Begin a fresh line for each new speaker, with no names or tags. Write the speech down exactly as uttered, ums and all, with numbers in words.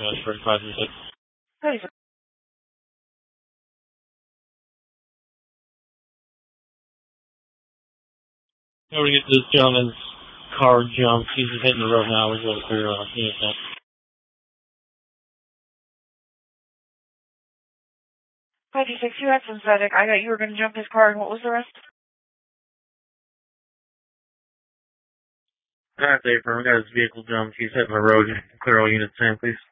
Uh, thirty-five and six.
Hey,
We're gonna get this gentleman's car jumped. He's just hitting the road now. We're going to clear off. Yeah,
five D six, you had some static. I got you were going to jump his car, and what was the rest?
Alright, Dave, we got his vehicle jumped. He's hitting the road. Clear all units in, please.